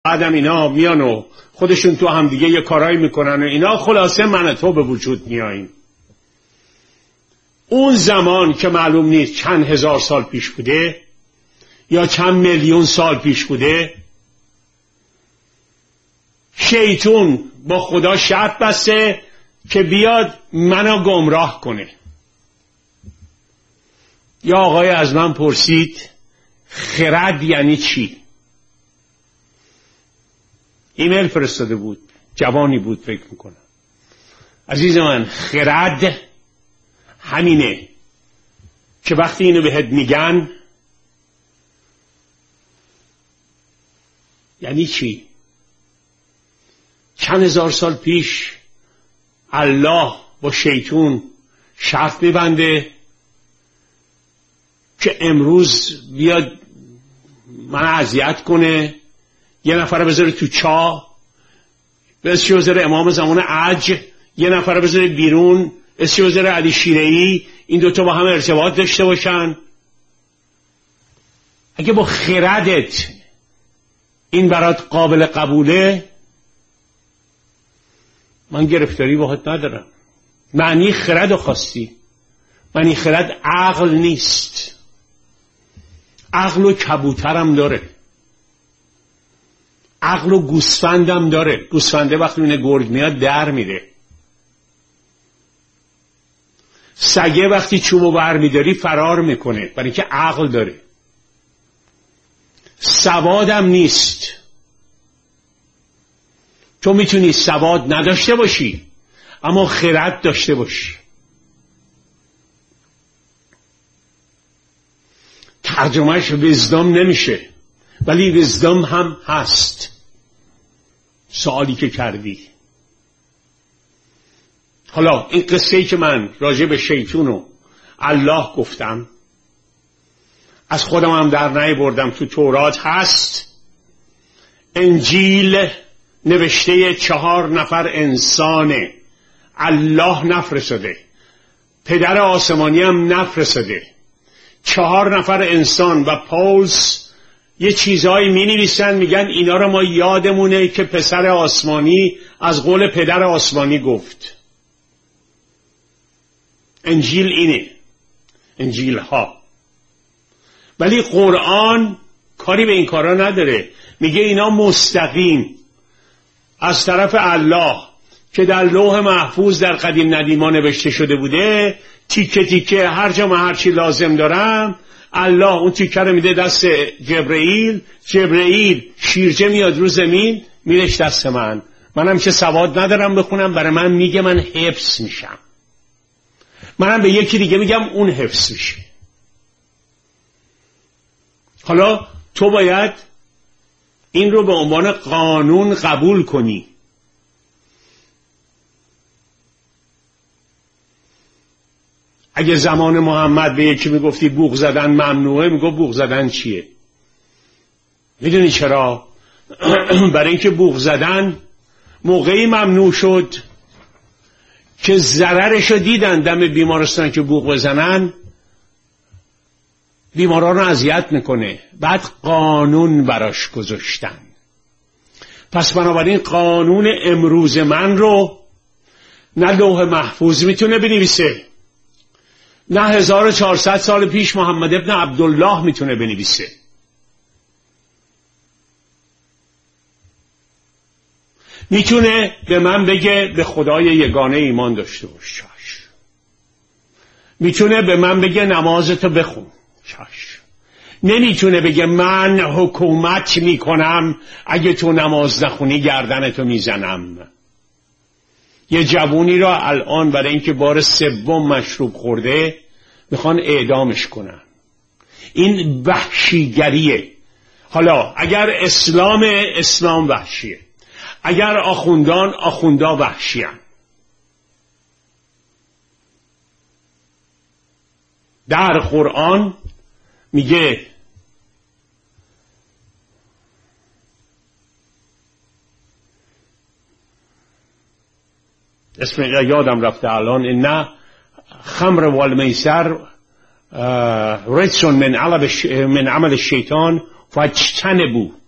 بعدم اینا میان و خودشون تو هم دیگه یه کارایی میکنن و اینا، خلاصه من تو به وجود میاییم. اون زمان که معلوم نیست چند هزار سال پیش بوده یا چند میلیون سال پیش بوده، شیطون با خدا شرط بسته که بیاد منو گمراه کنه. یا آقای از من پرسید خرد یعنی چی؟ ایمیل فرستاده بود، جوانی بود فکر میکنم. عزیز من، خرد همینه که وقتی اینو بهت میگن یعنی چی؟ چند هزار سال پیش الله با شیطون شرط میبنده که امروز بیاد من اذیت کنه، یه نفر بذاره تو چاه، اسمش بذاره امام زمان عج، یه نفر بذاره بیرون اسمش بذاره علی شیره‌ای، این دوتا با هم ارتباط داشته باشن. اگه با خردت این برات قابل قبوله، من گرفتاری باهات ندارم. معنی خرد خواستی، معنی خرد عقل نیست. عقل و کبوترم داره، عقل و گوسفندم داره. گوسفنده وقتی اون گرگ میاد در میره. سگه وقتی چوبو بر میداری فرار میکنه، برای اینکه عقل داره. سوادم نیست. تو میتونی سواد نداشته باشی اما خرد داشته باشی. ترجمهش ویزدم نمیشه، ولی ویزدم هم هست. سوالی که کردی. حالا این قصه‌ای که من راجع به شیطون و الله گفتم، از خودم هم در نیاوردم، تو تورات هست. انجیل نوشته 4 نفر انسانه، الله نفرستاده، پدر آسمانی هم نفرستاده. 4 نفر انسان و پولس یه چیزایی می نویسن، میگن اینا رو ما یادمونه که پسر آسمانی از قول پدر آسمانی گفت. انجیل اینه، انجیل ها. ولی قرآن کاری به این کارا نداره، میگه اینا مستقیم از طرف الله که در لوح محفوظ در قدیم ندیما نوشته شده بوده، تیکه تیکه هر جا من هر چی لازم دارم، الله اون تیکه رو میده دست جبرئیل، جبرئیل شیرجه میاد رو زمین میرش دست من، منم که سواد ندارم بخونم، برای من میگه، من حفظ میشم. منم به یکی دیگه میگم اون حفظ میشه. حالا تو باید این رو به عنوان قانون قبول کنی. اگه زمان محمد به یکی میگفتی بوق زدن ممنوعه، میگفت بوق زدن چیه؟ میدونی چرا؟ برای اینکه بوق زدن موقعی ممنوع شد که ضررشو دیدن دم بیمارستان که بوق بزنن بیماران رو اذیت میکنه، بعد قانون براش گذاشتن. پس بنابراین قانون امروز من رو نه لوح محفوظ میتونه بنویسه، نه 1400 سال پیش محمد ابن عبدالله میتونه بنویسه. میتونه به من بگه به خدای یگانه ایمان داشته باش، چاش. میتونه به من بگه نمازتو بخون، چاش. نمیتونه بگه من حکومت میکنم اگه تو نماز نخونی گردنتو میزنم. یه جوونی را الان برای اینکه بار 3 مشروب خورده میخوان اعدامش کنن. این وحشیگریه. حالا اگر اسلام وحشیه، اگر آخوندا وحشیان. در قرآن میگه اسم یادم رفته الان، نه خمر والمیسر رجس من عمل الشیطان فاجتنبوه.